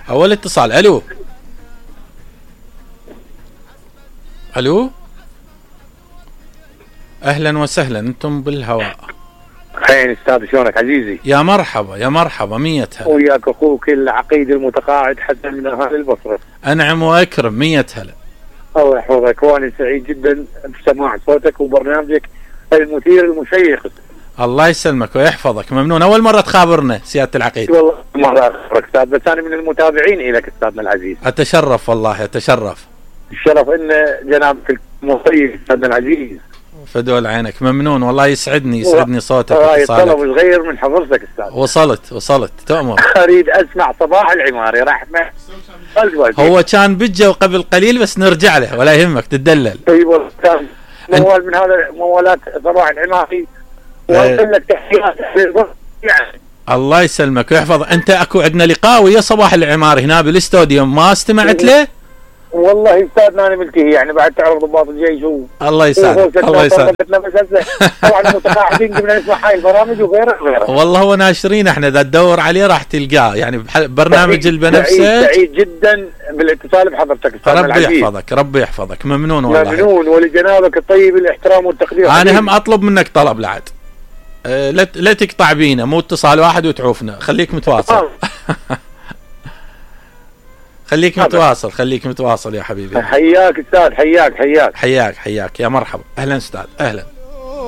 اول اتصال. الو الو، اهلا وسهلا، انتم بالهواء. خير استاذ، شلونك عزيزي؟ يا مرحبا يا مرحبا، 100 هلا. وياك اخوك العقيد المتقاعد حسن من اهالي البصره. انعم واكرم، 100 هلا. الله يحفظك، وانا سعيد جدا بسماع صوتك وبرنامجك المثير المشيق. الله يسلمك ويحفظك، ممنون. اول مره تخابرنا سياده العقيد. والله مره اخبرك استاذ، بس انا من المتابعين لك استاذنا العزيز. اتشرف والله، اتشرف. الشرف ان جنابك المطيب استاذنا العزيز. فدول عينك، ممنون والله، يسعدني صوتك واتصالك. طلب صغير من حضرتك استاذ. وصلت تؤمر. اريد اسمع صباح العماري رحمه. هو كان بجه قبل قليل بس نرجع له، ولا يهمك تدلل. اي والله استاذ، موال من هذا موالات صباح العماري. واقول لك تحيات يعني. الله يسلمك ويحفظ. انت اكو عندنا لقاء ويا صباح العماري هنا بالاستوديو، ما استمعت له؟ والله استاذنا انا ملتهي يعني، بعد تعرف ضباط الجيش الله يسعدك الله يسعدك. طبعا المتقاعدين قبل نسمع هاي البرامج وغيرها. والله هو ناشرين احنا، اذا تدور عليه راح تلقاه يعني برنامج البنفسج. سعيد جدا بالاتصال بحضرتك استاذ ربي يحفظك ربي يحفظك، ممنون والله. ممنون، ولجنابك الطيب الاحترام والتقدير. انا هم اطلب منك طلب لعد، لا تقطع بينا، مو اتصال واحد وتعوفنا، خليك متواصل. خليك متواصل يا حبيبي. حياك استاذ، حياك يا مرحبا. اهلا استاذ، اهلا.